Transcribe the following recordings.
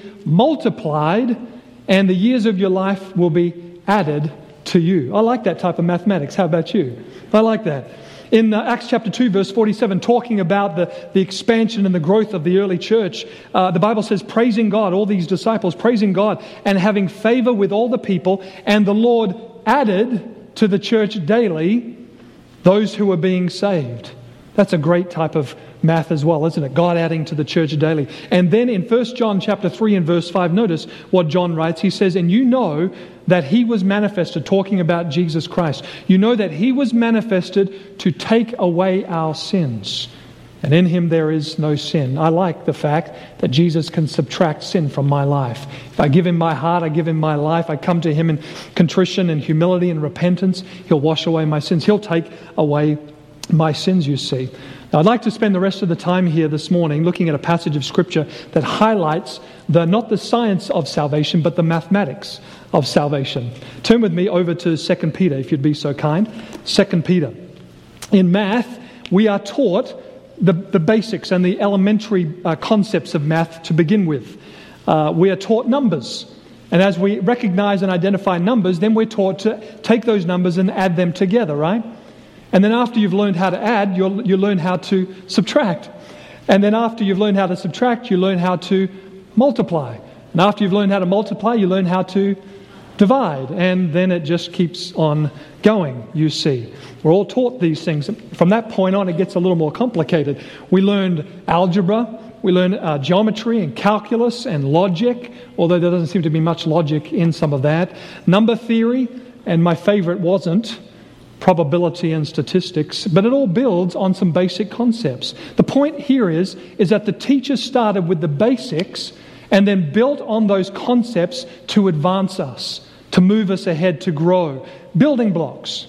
multiplied, and the years of your life will be added to you. I like that type of mathematics. How about you? I like that. In Acts chapter 2, verse 47, talking about the expansion and the growth of the early church, the Bible says, praising God, all these disciples praising God and having favor with all the people, and the Lord added to the church daily those who were being saved. That's a great type of math as well, isn't it? God adding to the church daily. And then in 1 John chapter 3 and verse 5, notice what John writes. He says, and you know that He was manifested, talking about Jesus Christ. You know that He was manifested to take away our sins. And in Him there is no sin. I like the fact that Jesus can subtract sin from my life. If I give Him my heart, I give Him my life, I come to Him in contrition and humility and repentance, He'll wash away my sins. He'll take away my sins, you see. Now, I'd like to spend the rest of the time here this morning looking at a passage of Scripture that highlights not the science of salvation, but the mathematics of salvation. Turn with me over to 2 Peter, if you'd be so kind. 2 Peter. In math, we are taught the basics and the elementary concepts of math to begin with. We are taught numbers. And as we recognize and identify numbers, then we're taught to take those numbers and add them together, right? And then after you've learned how to add, you learn how to subtract. And then after you've learned how to subtract, you learn how to multiply. And after you've learned how to multiply, you learn how to divide. And then it just keeps on going, you see. We're all taught these things. From that point on, it gets a little more complicated. We learned algebra. We learned geometry and calculus and logic, although there doesn't seem to be much logic in some of that. Number theory, and my favorite wasn't probability and statistics, but it all builds on some basic concepts. The point here is that the teacher started with the basics and then built on those concepts to advance us, to move us ahead, to grow. Building blocks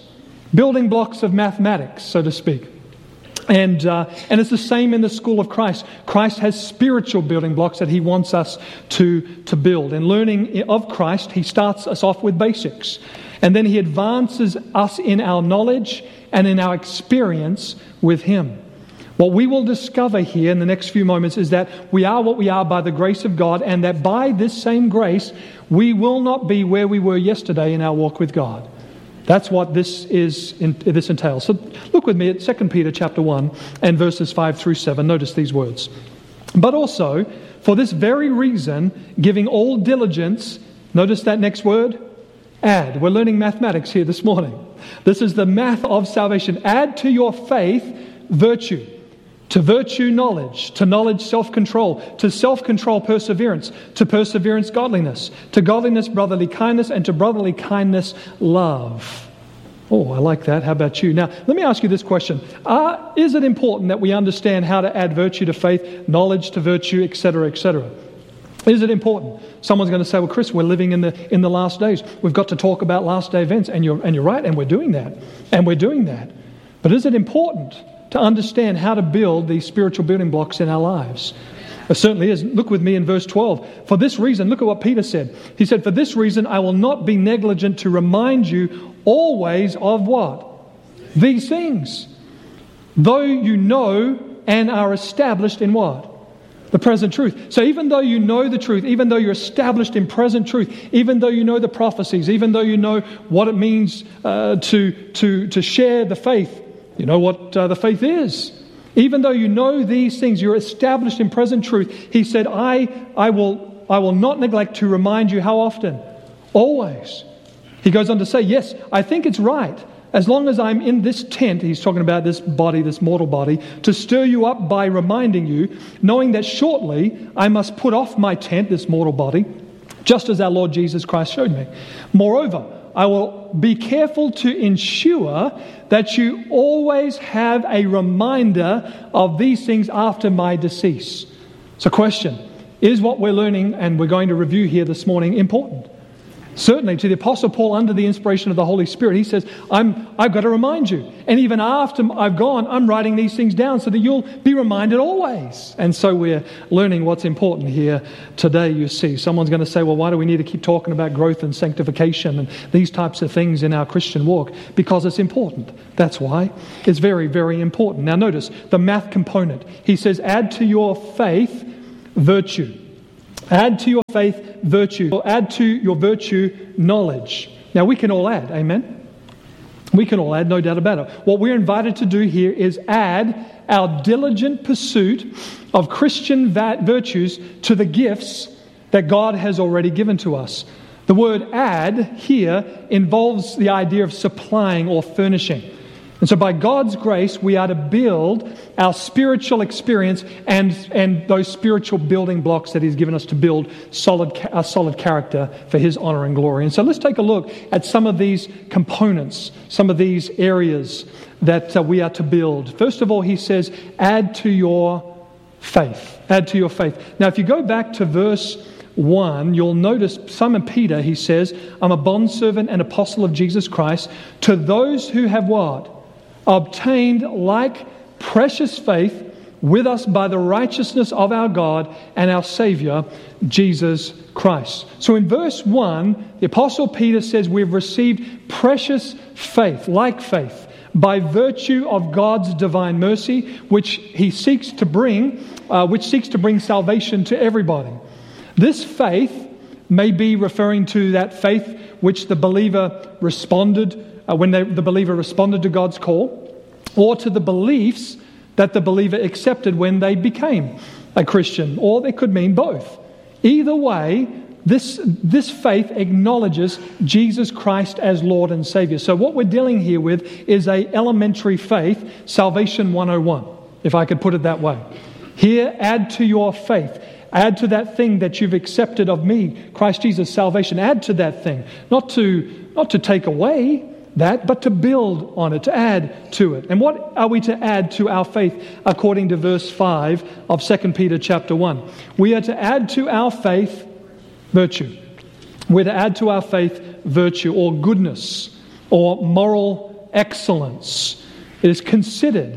of mathematics, so to speak. And it's the same in the school of Christ. Christ has spiritual building blocks that He wants us to build. In learning of Christ, He starts us off with basics. And then He advances us in our knowledge and in our experience with Him. What we will discover here in the next few moments is that we are what we are by the grace of God, and that by this same grace, we will not be where we were yesterday in our walk with God. That's what this entails. So look with me at 2 Peter chapter 1 and verses 5 through 7. Notice these words. But also, for this very reason, giving all diligence, notice that next word, add. We're learning mathematics here this morning. This is the math of salvation. Add to your faith virtue. To virtue, knowledge. To knowledge, self-control. To self-control, perseverance. To perseverance, godliness. To godliness, brotherly kindness. And to brotherly kindness, love. Oh, I like that. How about you? Now, let me ask you this question. Is it important that we understand how to add virtue to faith, knowledge to virtue, etc., etc.? Is it important? Someone's going to say, well, Chris, we're living in the last days. We've got to talk about last day events. And you're right, and we're doing that. And we're doing that. But is it important to understand how to build these spiritual building blocks in our lives? It certainly is. Look with me in verse 12. For this reason, look at what Peter said. He said, for this reason, I will not be negligent to remind you always of what? These things. Though you know and are established in what? The present truth. So even though you know the truth, even though you're established in present truth, even though you know the prophecies, even though you know what it means to share the faith, you know what the faith is. Even though you know these things, you're established in present truth. He said, I will not neglect to remind you how often? Always. He goes on to say, yes, I think it's right. As long as I'm in this tent, he's talking about this body, this mortal body, to stir you up by reminding you, knowing that shortly I must put off my tent, this mortal body, just as our Lord Jesus Christ showed me. Moreover, I will be careful to ensure that you always have a reminder of these things after my decease. So question, is what we're learning and we're going to review here this morning important? Certainly, to the Apostle Paul, under the inspiration of the Holy Spirit, he says, I've got to remind you. And even after I've gone, I'm writing these things down so that you'll be reminded always. And so we're learning what's important here today, you see. Someone's going to say, well, why do we need to keep talking about growth and sanctification and these types of things in our Christian walk? Because it's important. That's why. It's very, very important. Now notice the math component. He says, add to your faith virtue. Add to your faith virtue, or add to your virtue knowledge. Now we can all add, amen? We can all add, no doubt about it. What we're invited to do here is add our diligent pursuit of Christian virtues to the gifts that God has already given to us. The word add here involves the idea of supplying or furnishing. And so by God's grace, we are to build our spiritual experience and those spiritual building blocks that He's given us to build a solid character for His honor and glory. And so let's take a look at some of these components, some of these areas that we are to build. First of all, he says, add to your faith. Add to your faith. Now, if you go back to verse 1, you'll notice Simon Peter, he says, I'm a bondservant and apostle of Jesus Christ, to those who have what? Obtained like precious faith with us by the righteousness of our God and our Savior, Jesus Christ. So in verse 1, the Apostle Peter says we've received precious faith, like faith, by virtue of God's divine mercy, which seeks to bring salvation to everybody. This faith may be referring to that faith which the believer responded when the believer responded to God's call, or to the beliefs that the believer accepted when they became a Christian, or they could mean both. Either way, this faith acknowledges Jesus Christ as Lord and Savior. So what we're dealing here with is a elementary faith, Salvation 101, if I could put it that way. Here, add to your faith. Add to that thing that you've accepted of me, Christ Jesus, salvation. Add to that thing. Not to take away that, but to build on it, to add to it. And what are we to add to our faith according to verse 5 of 2 Peter chapter 1? We are to add to our faith virtue. We're to add to our faith virtue or goodness or moral excellence. It is considering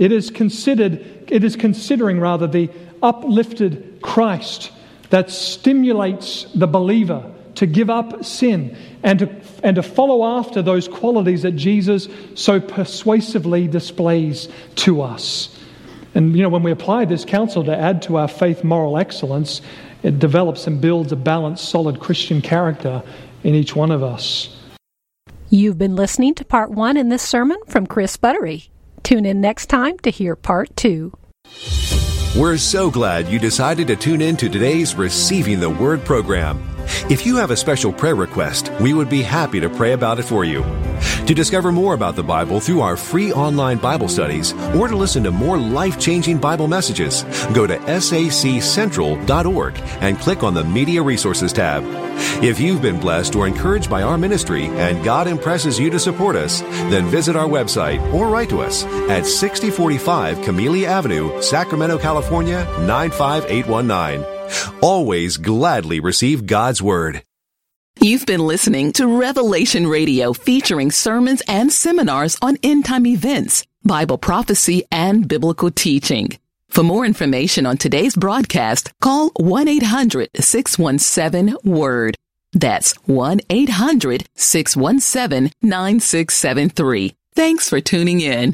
the uplifted Christ that stimulates the believer to give up sin and to follow after those qualities that Jesus so persuasively displays to us. And when we apply this counsel to add to our faith moral excellence, it develops and builds a balanced, solid Christian character in each one of us. You've been listening to part 1 in this sermon from Chris Buttery. Tune in next time to hear part 2. We're so glad you decided to tune in to today's Receiving the Word program. If you have a special prayer request, we would be happy to pray about it for you. To discover more about the Bible through our free online Bible studies, or to listen to more life-changing Bible messages, go to saccentral.org and click on the Media Resources tab. If you've been blessed or encouraged by our ministry and God impresses you to support us, then visit our website or write to us at 6045 Camellia Avenue, Sacramento, California, 95819. Always gladly receive God's Word. You've been listening to Revelation Radio, featuring sermons and seminars on end-time events, Bible prophecy, and biblical teaching. For more information on today's broadcast, call 1-800-617-WORD. That's 1-800-617-9673. Thanks for tuning in.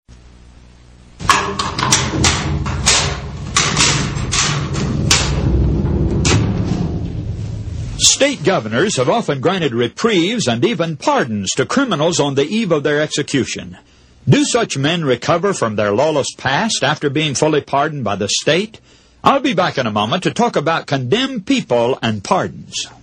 State governors have often granted reprieves and even pardons to criminals on the eve of their execution. Do such men recover from their lawless past after being fully pardoned by the state? I'll be back in a moment to talk about condemned people and pardons.